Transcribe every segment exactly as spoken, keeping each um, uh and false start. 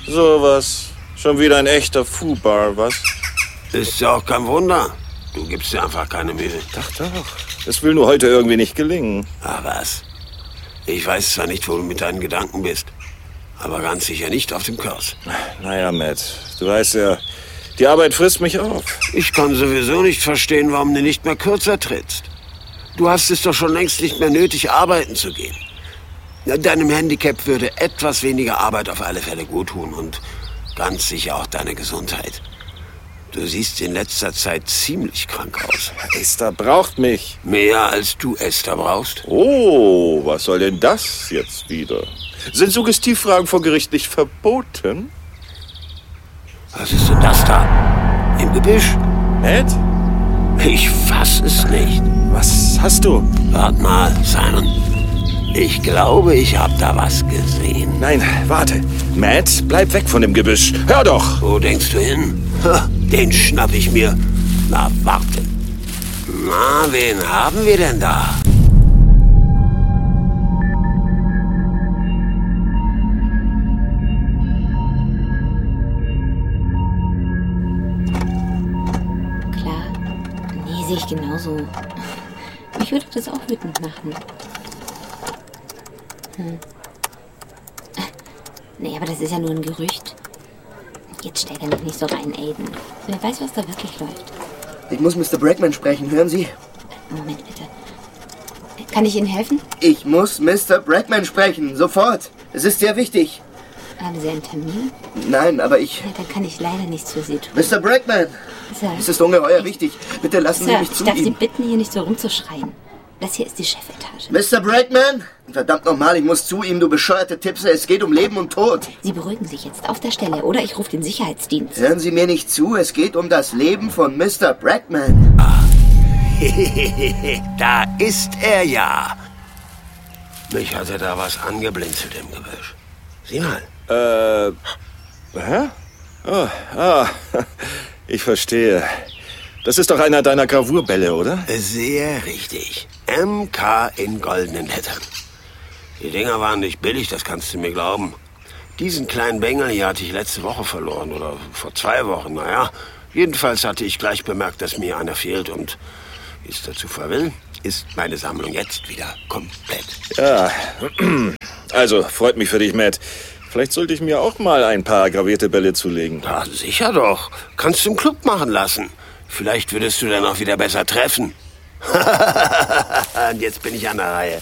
Sowas. Schon wieder ein echter Foobar, was? Ist ja auch kein Wunder. Du gibst dir einfach keine Mühe. Doch, doch. Es will nur heute irgendwie nicht gelingen. Ah, was? Ich weiß zwar nicht, wo du mit deinen Gedanken bist, aber ganz sicher nicht auf dem Kurs. Naja, Matt, du weißt ja, die Arbeit frisst mich auf. Ich kann sowieso nicht verstehen, warum du nicht mehr kürzer trittst. Du hast es doch schon längst nicht mehr nötig, arbeiten zu gehen. Deinem Handicap würde etwas weniger Arbeit auf alle Fälle gut tun und ganz sicher auch deine Gesundheit. Du siehst in letzter Zeit ziemlich krank aus. Esther braucht mich. Mehr als du Esther brauchst. Oh, was soll denn das jetzt wieder? Sind Suggestivfragen vor Gericht nicht verboten? Was ist denn das da? Im Gebüsch? Matt? Ich fass es nicht. Was hast du? Wart mal, Simon. Ich glaube, ich hab da was gesehen. Nein, warte. Matt, bleib weg von dem Gebüsch. Hör doch! Wo denkst du hin? Ha, den schnapp ich mir. Na, warte. Na, wen haben wir denn da? Klar. Nee, sehe ich genauso. Mich würde das auch wütend machen. Hm. Nee, aber das ist ja nur ein Gerücht. Jetzt stell dich nicht so rein, Aiden. Wer weiß, was da wirklich läuft. Ich muss Mister Brackman sprechen, hören Sie? Moment bitte. Kann ich Ihnen helfen? Ich muss Mister Brackman sprechen, sofort. Es ist sehr wichtig. Haben Sie einen Termin? Nein, aber ich... Ja, dann kann ich leider nichts für Sie tun. Mister Brackman! Sir. Es ist ungeheuer wichtig. Bitte lassen Sir, Sie mich zu ich darf Sie ihm. bitten, hier nicht so rumzuschreien. Das hier ist die Chefetage. Mister Brackman! Verdammt nochmal, ich muss zu ihm, du bescheuerte Tippse. Es geht um Leben und Tod. Sie beruhigen sich jetzt auf der Stelle, oder ich rufe den Sicherheitsdienst. Hören Sie mir nicht zu, es geht um das Leben von Mister Brackman. Ah. Da ist er ja. Mich hatte da was angeblinzelt im Gebüsch. Sieh mal. Äh, hä? Oh, ah, ich verstehe. Das ist doch einer deiner Gravurbälle, oder? Sehr richtig. M K in goldenen Lettern. Die Dinger waren nicht billig, das kannst du mir glauben. Diesen kleinen Bengel hier hatte ich letzte Woche verloren, oder vor zwei Wochen, naja. Jedenfalls hatte ich gleich bemerkt, dass mir einer fehlt und, wie es dazu will, ist meine Sammlung jetzt wieder komplett. Ja, also freut mich für dich, Matt. Vielleicht sollte ich mir auch mal ein paar gravierte Bälle zulegen. Ja, sicher doch. Kannst du im Club machen lassen. Vielleicht würdest du dann auch wieder besser treffen. Und jetzt bin ich an der Reihe.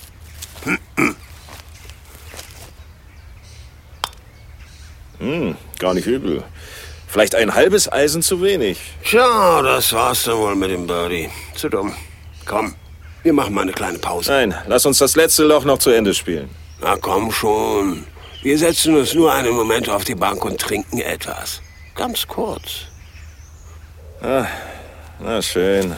Hm, gar nicht übel. Vielleicht ein halbes Eisen zu wenig. Tja, das war's dann wohl mit dem Birdie. Zu dumm. Komm, wir machen mal eine kleine Pause. Nein, lass uns das letzte Loch noch zu Ende spielen. Na komm schon. Wir setzen uns nur einen Moment auf die Bank und trinken etwas. Ganz kurz. Ah, na schön.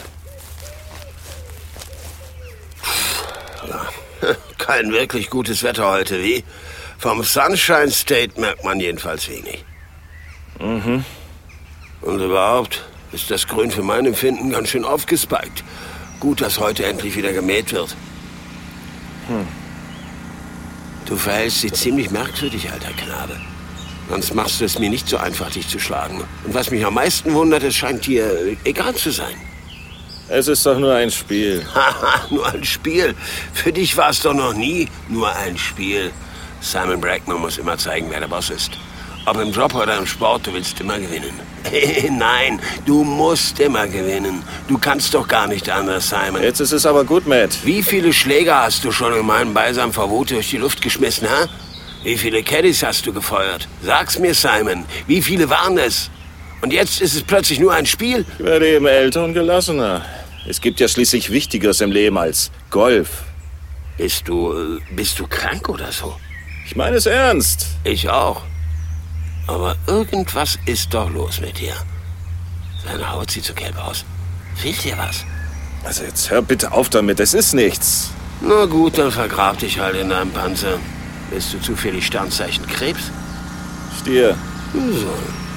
Ja, kein wirklich gutes Wetter heute, wie? Vom Sunshine State merkt man jedenfalls wenig. Mhm. Und überhaupt ist das Grün für mein Empfinden ganz schön aufgespiked. Gut, dass heute endlich wieder gemäht wird. Hm. Du verhältst dich ziemlich merkwürdig, alter Knabe. Sonst machst du es mir nicht so einfach, dich zu schlagen. Und was mich am meisten wundert, es scheint dir egal zu sein. Es ist doch nur ein Spiel. Haha, nur ein Spiel. Für dich war es doch noch nie nur ein Spiel. Simon Brackman muss immer zeigen, wer der Boss ist. Ob im Job oder im Sport, du willst immer gewinnen. Nein, du musst immer gewinnen. Du kannst doch gar nicht anders, Simon. Jetzt ist es aber gut, Matt. Wie viele Schläger hast du schon in meinem Beisam vor Wut durch die Luft geschmissen, hä? Wie viele Caddies hast du gefeuert? Sag's mir, Simon. Wie viele waren es? Und jetzt ist es plötzlich nur ein Spiel? Ich werde eben älter und gelassener. Es gibt ja schließlich Wichtigeres im Leben als Golf. Bist du, bist du krank oder so? Ich meine es ernst. Ich auch. Aber irgendwas ist doch los mit dir. Seine Haut sieht so gelb aus. Fehlt dir was? Also jetzt hör bitte auf damit, es ist nichts. Na gut, dann vergrab dich halt in deinem Panzer. Bist du zufällig Sternzeichen Krebs? Stier. So.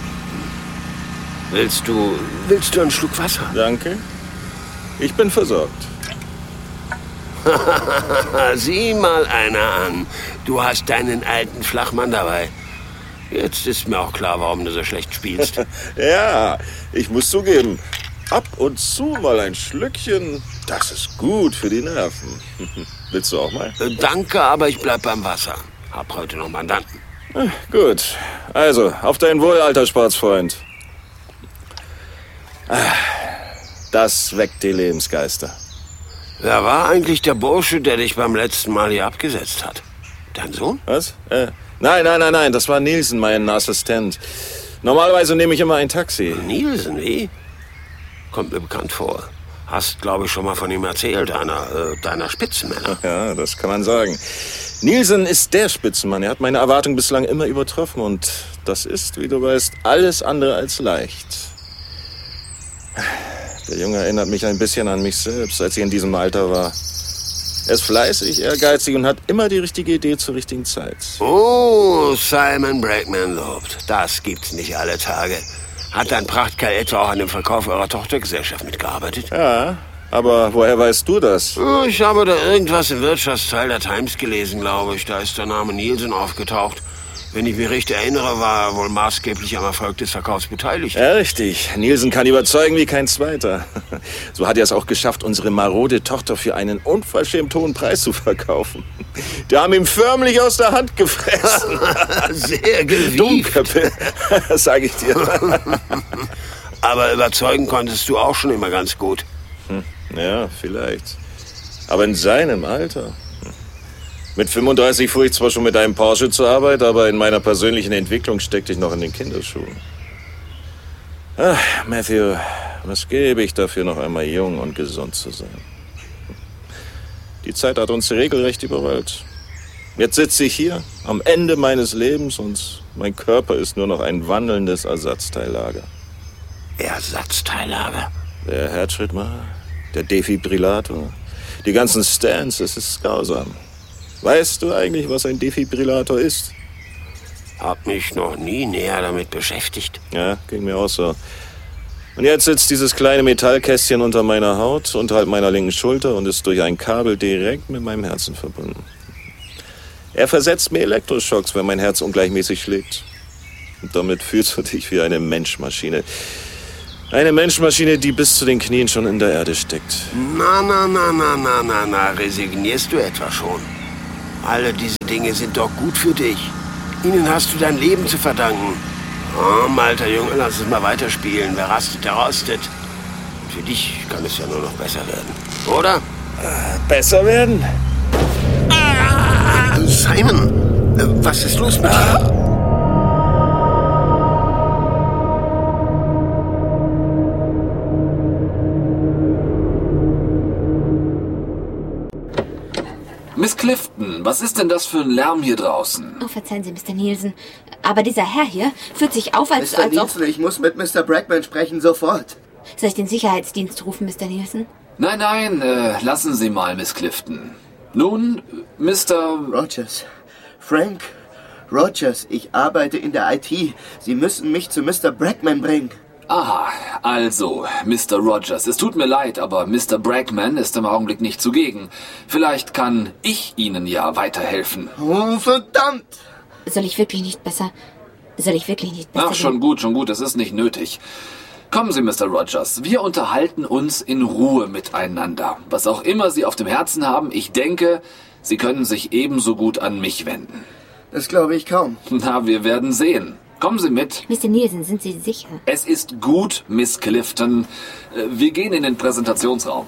Willst du, willst du einen Schluck Wasser? Danke. Ich bin versorgt. Sieh mal einer an. Du hast deinen alten Flachmann dabei. Jetzt ist mir auch klar, warum du so schlecht spielst. Ja, ich muss zugeben, ab und zu mal ein Schlückchen, das ist gut für die Nerven. Willst du auch mal? Äh, danke, aber ich bleib beim Wasser. Hab heute noch Mandanten. Äh, gut, also, auf dein Wohl, alter Sportsfreund. Das weckt die Lebensgeister. Wer war eigentlich der Bursche, der dich beim letzten Mal hier abgesetzt hat? Dein Sohn? Was? Äh, nein, nein, nein, nein, das war Nielsen, mein Assistent. Normalerweise nehme ich immer ein Taxi. Nielsen, wie? Kommt mir bekannt vor. Hast, glaube ich, schon mal von ihm erzählt, einer äh, deiner Spitzenmänner. Ja, das kann man sagen. Nielsen ist der Spitzenmann. Er hat meine Erwartungen bislang immer übertroffen. Und das ist, wie du weißt, alles andere als leicht. Der Junge erinnert mich ein bisschen an mich selbst, als ich in diesem Alter war. Er ist fleißig, ehrgeizig und hat immer die richtige Idee zur richtigen Zeit. Oh, Simon Brackman lobt. Das gibt's nicht alle Tage. Hat dein Prachtkerl etwa auch an dem Verkauf eurer Tochtergesellschaft mitgearbeitet? Ja, aber woher weißt du das? Oh, ich habe da irgendwas im Wirtschaftsteil der Times gelesen, glaube ich. Da ist der Name Nielsen aufgetaucht. Wenn ich mich richtig erinnere, war er wohl maßgeblich am Erfolg des Verkaufs beteiligt. Ja, richtig. Nielsen kann überzeugen wie kein Zweiter. So hat er es auch geschafft, unsere marode Tochter für einen unverschämt hohen Preis zu verkaufen. Die haben ihm förmlich aus der Hand gefressen. Sehr gewieft. Dummköpfe, sag ich dir. Aber überzeugen konntest du auch schon immer ganz gut. Hm, ja, vielleicht. Aber in seinem Alter... Mit fünfunddreißig fuhr ich zwar schon mit einem Porsche zur Arbeit, aber in meiner persönlichen Entwicklung steckte ich noch in den Kinderschuhen. Ach, Matthew, was gebe ich dafür, noch einmal jung und gesund zu sein? Die Zeit hat uns regelrecht überrollt. Jetzt sitze ich hier, am Ende meines Lebens, und mein Körper ist nur noch ein wandelndes Ersatzteillager. Ersatzteillager? Der Herzschrittmacher, der Defibrillator, die ganzen Stands, es ist grausam. Weißt du eigentlich, was ein Defibrillator ist? Hab mich noch nie näher damit beschäftigt. Ja, ging mir auch so. Und jetzt sitzt dieses kleine Metallkästchen unter meiner Haut, unterhalb meiner linken Schulter und ist durch ein Kabel direkt mit meinem Herzen verbunden. Er versetzt mir Elektroschocks, wenn mein Herz ungleichmäßig schlägt. Und damit fühlst du dich wie eine Menschmaschine. Eine Menschmaschine, die bis zu den Knien schon in der Erde steckt. Na, na, na, na, na, na, na, resignierst du etwa schon? Alle diese Dinge sind doch gut für dich. Ihnen hast du dein Leben zu verdanken. Oh, alter Junge, lass es mal weiterspielen. Wer rastet, der rostet. Für dich kann es ja nur noch besser werden. Oder? Äh, besser werden? Ah, Simon, äh, was ist los mit dir? Miss Clifton, was ist denn das für ein Lärm hier draußen? Oh, verzeihen Sie, Mister Nielsen. Aber dieser Herr hier führt sich auf, als, Mister als ob... Nielsen, ich muss mit Mister Brackman sprechen, sofort. Soll ich den Sicherheitsdienst rufen, Mister Nielsen? Nein, nein, äh, lassen Sie mal, Miss Clifton. Nun, Mister Rogers. Frank Rogers, ich arbeite in der I T. Sie müssen mich zu Mister Brackman bringen. Aha, also, Mister Rogers, es tut mir leid, aber Mister Brackman ist im Augenblick nicht zugegen. Vielleicht kann ich Ihnen ja weiterhelfen. Oh, verdammt! Soll ich wirklich nicht besser... Soll ich wirklich nicht besser... Ach, schon gut, schon gut, es ist nicht nötig. Kommen Sie, Mister Rogers, wir unterhalten uns in Ruhe miteinander. Was auch immer Sie auf dem Herzen haben, ich denke, Sie können sich ebenso gut an mich wenden. Das glaube ich kaum. Na, wir werden sehen. Kommen Sie mit. Mister Nielsen, sind Sie sicher? Es ist gut, Miss Clifton. Wir gehen in den Präsentationsraum.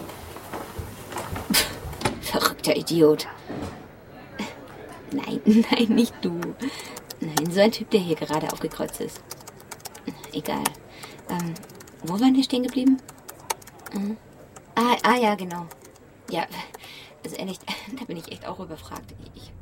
Verrückter Idiot. Nein, nein, nicht du. Nein, so ein Typ, der hier gerade aufgekreuzt ist. Egal. Ähm, wo waren wir stehen geblieben? Mhm. Ah, ah, ja, genau. Ja, also ehrlich, da bin ich echt auch überfragt. Ich...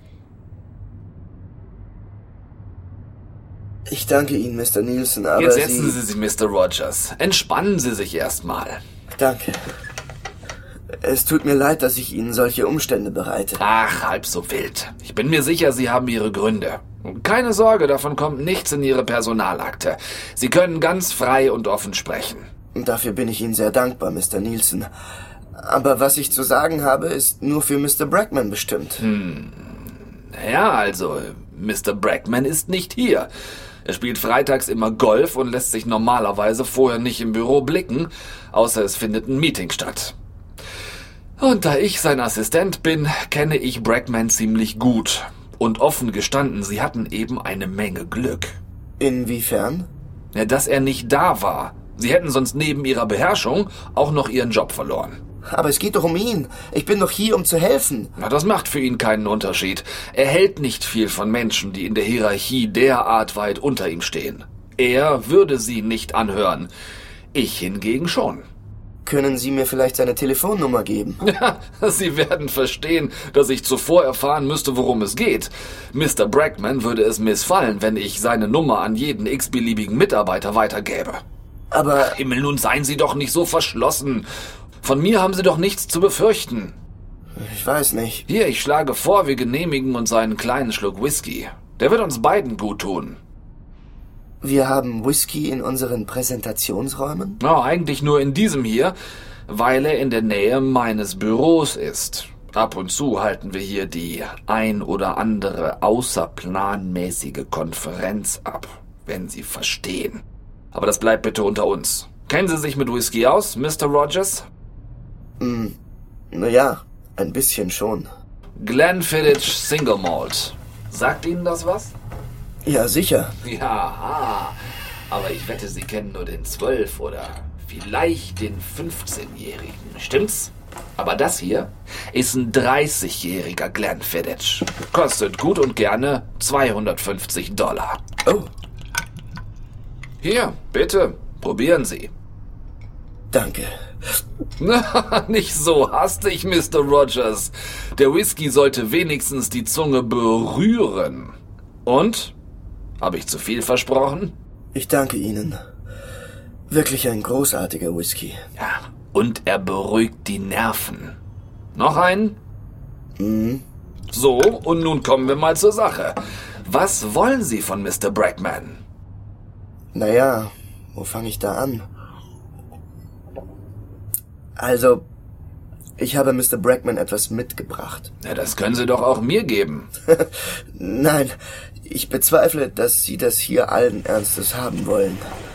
Ich danke Ihnen, Mister Nielsen, aber Jetzt setzen Sie... Sie sich, Mister Rogers. Entspannen Sie sich erstmal. Danke. Es tut mir leid, dass ich Ihnen solche Umstände bereite. Ach, halb so wild. Ich bin mir sicher, Sie haben Ihre Gründe. Keine Sorge, davon kommt nichts in Ihre Personalakte. Sie können ganz frei und offen sprechen. Und dafür bin ich Ihnen sehr dankbar, Mister Nielsen. Aber was ich zu sagen habe, ist nur für Mister Brackman bestimmt. Hm. Ja, also, Mister Brackman ist nicht hier. Er spielt freitags immer Golf und lässt sich normalerweise vorher nicht im Büro blicken, außer es findet ein Meeting statt. Und da ich sein Assistent bin, kenne ich Brackman ziemlich gut. Und offen gestanden, sie hatten eben eine Menge Glück. Inwiefern? Ja, dass er nicht da war. Sie hätten sonst neben ihrer Beherrschung auch noch ihren Job verloren. Aber es geht doch um ihn. Ich bin doch hier, um zu helfen. Na, das macht für ihn keinen Unterschied. Er hält nicht viel von Menschen, die in der Hierarchie derart weit unter ihm stehen. Er würde sie nicht anhören. Ich hingegen schon. Können Sie mir vielleicht seine Telefonnummer geben? Ja, Sie werden verstehen, dass ich zuvor erfahren müsste, worum es geht. Mister Brackman würde es missfallen, wenn ich seine Nummer an jeden x-beliebigen Mitarbeiter weitergäbe. Aber... Himmel, nun seien Sie doch nicht so verschlossen. Von mir haben Sie doch nichts zu befürchten. Ich weiß nicht. Hier, ich schlage vor, wir genehmigen uns einen kleinen Schluck Whisky. Der wird uns beiden gut tun. Wir haben Whisky in unseren Präsentationsräumen? Na, eigentlich nur in diesem hier, weil er in der Nähe meines Büros ist. Ab und zu halten wir hier die ein oder andere außerplanmäßige Konferenz ab, wenn Sie verstehen. Aber das bleibt bitte unter uns. Kennen Sie sich mit Whisky aus, Mister Rogers? Hm, naja, ein bisschen schon. Glenfiddich Single Malt. Sagt Ihnen das was? Ja, sicher. Ja, aber ich wette, Sie kennen nur den zwölf- oder vielleicht den fünfzehnjährigen, stimmt's? Aber das hier ist ein dreißigjähriger Glenfiddich. Kostet gut und gerne zweihundertfünfzig Dollar. Oh. Hier, bitte, probieren Sie. Danke. Nicht so hastig, Mister Rogers. Der Whisky sollte wenigstens die Zunge berühren. Und? Habe ich zu viel versprochen? Ich danke Ihnen. Wirklich ein großartiger Whisky. Ja, und er beruhigt die Nerven. Noch einen? Mhm. So, und nun kommen wir mal zur Sache. Was wollen Sie von Mister Brackman? Naja, wo fange ich da an? Also, ich habe Mister Brackman etwas mitgebracht. Ja, das können Sie doch auch mir geben. Nein, ich bezweifle, dass Sie das hier allen Ernstes haben wollen.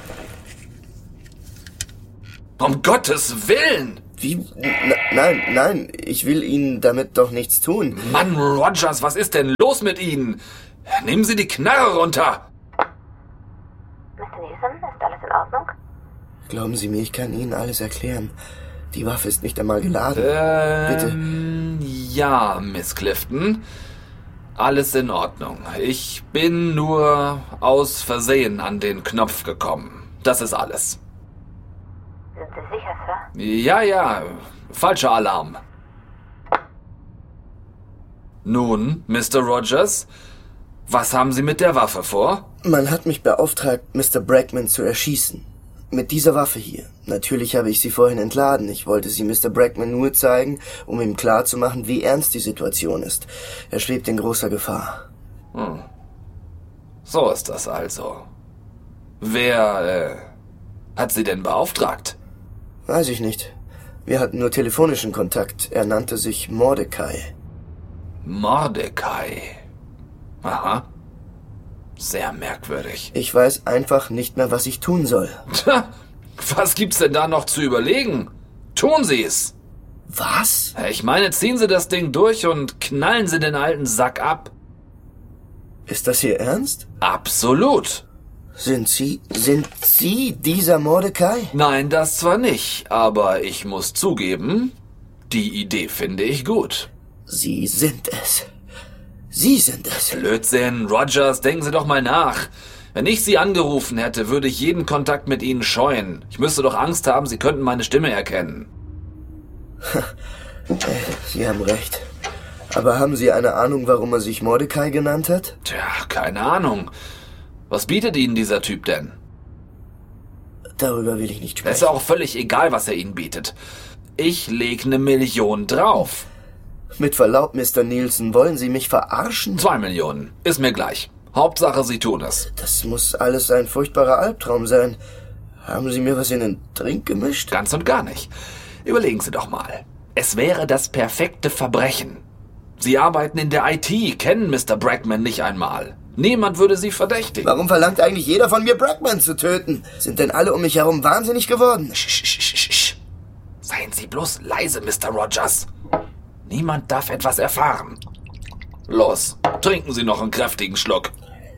Um Gottes Willen! Wie? N- nein, nein, ich will Ihnen damit doch nichts tun. Mann, Rogers, was ist denn los mit Ihnen? Nehmen Sie die Knarre runter! Mister Nielsen, ist alles in Ordnung? Glauben Sie mir, ich kann Ihnen alles erklären. Die Waffe ist nicht einmal geladen. Ähm, ja, Miss Clifton. Alles in Ordnung. Ich bin nur aus Versehen an den Knopf gekommen. Das ist alles. Sind Sie sicher, Sir? Ja, ja. Falscher Alarm. Nun, Mister Rogers, was haben Sie mit der Waffe vor? Man hat mich beauftragt, Mister Brackman zu erschießen. Mit dieser Waffe hier. Natürlich habe ich sie vorhin entladen. Ich wollte sie Mister Brackman nur zeigen, um ihm klarzumachen, wie ernst die Situation ist. Er schwebt in großer Gefahr. Hm. So ist das also. Wer, äh, hat Sie denn beauftragt? Weiß ich nicht. Wir hatten nur telefonischen Kontakt. Er nannte sich Mordecai. Mordecai. Aha. Sehr merkwürdig. Ich weiß einfach nicht mehr, was ich tun soll. Tja, was gibt's denn da noch zu überlegen? Tun Sie es. Was? Ich meine, ziehen Sie das Ding durch und knallen Sie den alten Sack ab. Ist das hier ernst? Absolut. Sind Sie, sind Sie dieser Mordecai? Nein, das zwar nicht, aber ich muss zugeben, die Idee finde ich gut. Sie sind es. Sie sind es. Blödsinn, Rogers, denken Sie doch mal nach. Wenn ich Sie angerufen hätte, würde ich jeden Kontakt mit Ihnen scheuen. Ich müsste doch Angst haben, Sie könnten meine Stimme erkennen. Sie haben recht. Aber haben Sie eine Ahnung, warum er sich Mordecai genannt hat? Tja, keine Ahnung. Was bietet Ihnen dieser Typ denn? Darüber will ich nicht Es sprechen. ist auch völlig egal, was er Ihnen bietet. Ich leg ne Million drauf. Mit Verlaub, Mister Nielsen, wollen Sie mich verarschen? Zwei Millionen. Ist mir gleich. Hauptsache, Sie tun es. Das muss alles ein furchtbarer Albtraum sein. Haben Sie mir was in den Drink gemischt? Ganz und gar nicht. Überlegen Sie doch mal. Es wäre das perfekte Verbrechen. Sie arbeiten in der I T, kennen Mister Brackman nicht einmal. Niemand würde Sie verdächtigen. Warum verlangt eigentlich jeder von mir, Brackman zu töten? Sind denn alle um mich herum wahnsinnig geworden? Sch, sch, sch, sch. Seien Sie bloß leise, Mister Rogers. Niemand darf etwas erfahren. Los, trinken Sie noch einen kräftigen Schluck.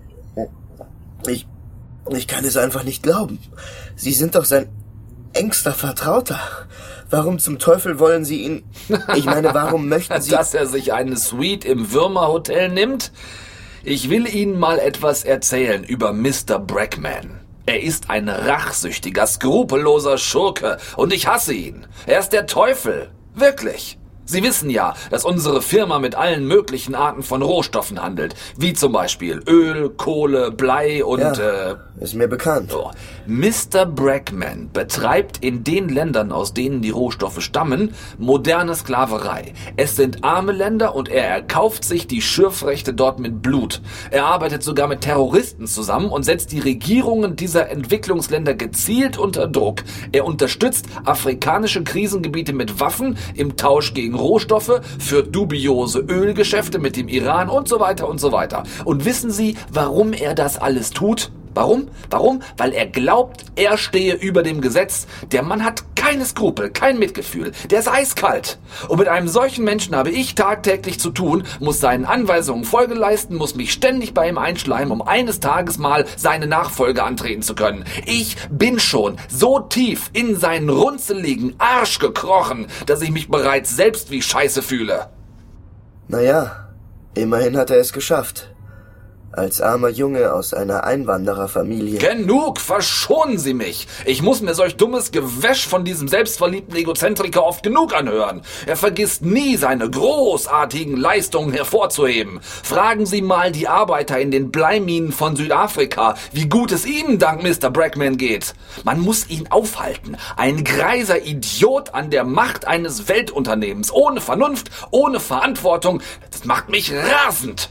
Ich, ich kann es einfach nicht glauben. Sie sind doch sein engster Vertrauter. Warum zum Teufel wollen Sie ihn... Ich meine, warum möchten Sie... Dass er sich eine Suite im Würmerhotel nimmt? Ich will Ihnen mal etwas erzählen über Mister Brackman. Er ist ein rachsüchtiger, skrupelloser Schurke und ich hasse ihn. Er ist der Teufel. Wirklich. Sie wissen ja, dass unsere Firma mit allen möglichen Arten von Rohstoffen handelt. Wie zum Beispiel Öl, Kohle, Blei und... Ja, äh, ist mir bekannt. So. Mister Brackman betreibt in den Ländern, aus denen die Rohstoffe stammen, moderne Sklaverei. Es sind arme Länder und er erkauft sich die Schürfrechte dort mit Blut. Er arbeitet sogar mit Terroristen zusammen und setzt die Regierungen dieser Entwicklungsländer gezielt unter Druck. Er unterstützt afrikanische Krisengebiete mit Waffen im Tausch gegen Rohstoffe, führt dubiose Ölgeschäfte mit dem Iran und so weiter und so weiter. Und wissen Sie, warum er das alles tut? Warum? Warum? Weil er glaubt, er stehe über dem Gesetz. Der Mann hat keine Skrupel, kein Mitgefühl. Der ist eiskalt. Und mit einem solchen Menschen habe ich tagtäglich zu tun, muss seinen Anweisungen Folge leisten, muss mich ständig bei ihm einschleimen, um eines Tages mal seine Nachfolge antreten zu können. Ich bin schon so tief in seinen runzeligen Arsch gekrochen, dass ich mich bereits selbst wie Scheiße fühle. Naja, immerhin hat er es geschafft. Als armer Junge aus einer Einwandererfamilie. Genug, verschonen Sie mich. Ich muss mir solch dummes Gewäsch von diesem selbstverliebten Egozentriker oft genug anhören. Er vergisst nie, seine großartigen Leistungen hervorzuheben. Fragen Sie mal die Arbeiter in den Bleiminen von Südafrika, wie gut es ihnen dank Mister Brackman geht. Man muss ihn aufhalten. Ein greiser Idiot an der Macht eines Weltunternehmens. Ohne Vernunft, ohne Verantwortung. Das macht mich rasend.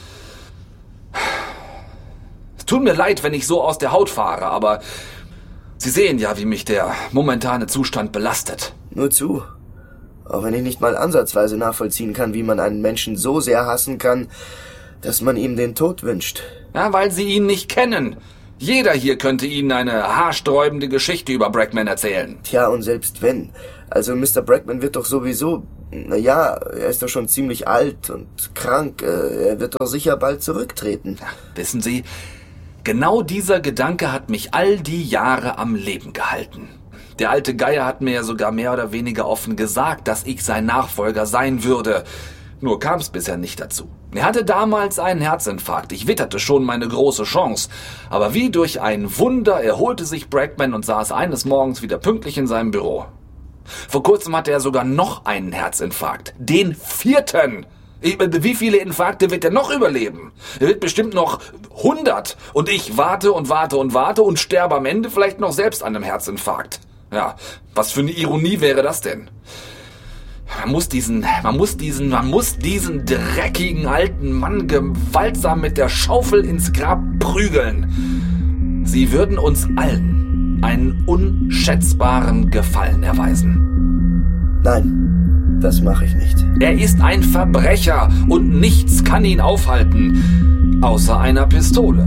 Es tut mir leid, wenn ich so aus der Haut fahre, aber Sie sehen ja, wie mich der momentane Zustand belastet. Nur zu. Auch wenn ich nicht mal ansatzweise nachvollziehen kann, wie man einen Menschen so sehr hassen kann, dass man ihm den Tod wünscht. Ja, weil Sie ihn nicht kennen. Jeder hier könnte Ihnen eine haarsträubende Geschichte über Brackman erzählen. Tja, und selbst wenn. Also Mister Brackman wird doch sowieso... Naja, er ist doch schon ziemlich alt und krank. Er wird doch sicher bald zurücktreten. Ja, wissen Sie, genau dieser Gedanke hat mich all die Jahre am Leben gehalten. Der alte Geier hat mir ja sogar mehr oder weniger offen gesagt, dass ich sein Nachfolger sein würde. Nur kam es bisher nicht dazu. Er hatte damals einen Herzinfarkt. Ich witterte schon meine große Chance. Aber wie durch ein Wunder erholte sich Brackman und saß eines Morgens wieder pünktlich in seinem Büro. Vor kurzem hatte er sogar noch einen Herzinfarkt. Den vierten. Wie viele Infarkte wird er noch überleben? Er wird bestimmt noch hundert. Und ich warte und warte und warte und sterbe am Ende vielleicht noch selbst an einem Herzinfarkt. Ja, was für eine Ironie wäre das denn? Man muss diesen, man muss diesen, man muss diesen dreckigen alten Mann gewaltsam mit der Schaufel ins Grab prügeln. Sie würden uns allen einen unschätzbaren Gefallen erweisen. Nein, das mache ich nicht. Er ist ein Verbrecher und nichts kann ihn aufhalten, außer einer Pistole.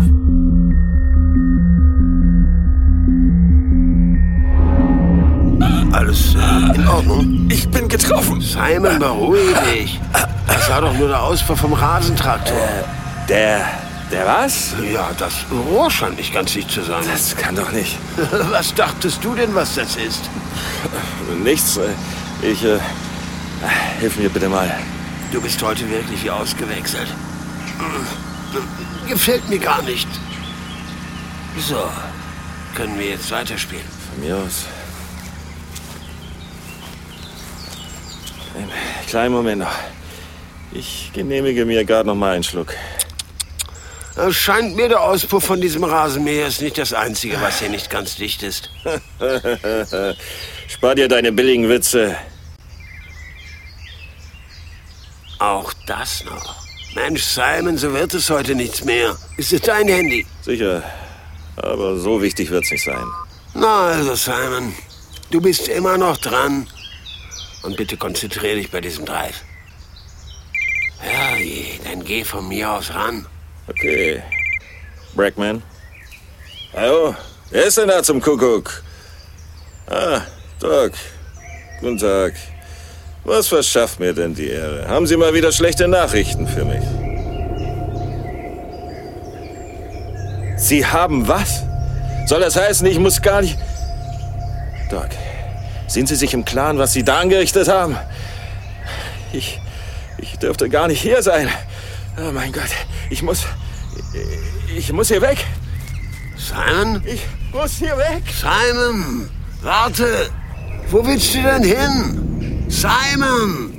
Alles äh, in Ordnung? Ich bin getroffen. Simon, beruhige dich. Das war doch nur der Auspuff vom Rasentraktor. Äh, der... Der was? Ja, das Rohr scheint nicht ganz dicht zu sein. Das kann doch nicht. Was dachtest du denn, was das ist? Nichts. Ich, äh... Hilf mir bitte mal. Du bist heute wirklich wie ausgewechselt. Gefällt mir gar nicht. So, können wir jetzt weiterspielen? Von mir aus. Einen kleinen Moment noch. Ich genehmige mir gerade noch mal einen Schluck. Es scheint mir, der Auspuff von diesem Rasenmäher ist nicht das Einzige, was hier nicht ganz dicht ist. Spar dir deine billigen Witze. Auch das noch. Mensch, Simon, so wird es heute nichts mehr. Ist es dein Handy? Sicher, aber so wichtig wird's nicht sein. Na also, Simon, du bist immer noch dran. Und bitte konzentriere dich bei diesem Drive. dann geh von mir aus ran. Okay. Brackman? Hallo? Wer ist denn da zum Kuckuck? Ah, Doc. Guten Tag. Was verschafft mir denn die Ehre? Haben Sie mal wieder schlechte Nachrichten für mich? Sie haben was? Soll das heißen, ich muss gar nicht... Doc, sind Sie sich im Klaren, was Sie da angerichtet haben? Ich... Ich dürfte gar nicht hier sein. Oh mein Gott, ich muss... Ich muss hier weg. Simon? Ich muss hier weg. Simon, warte. Wo willst du denn hin? Simon!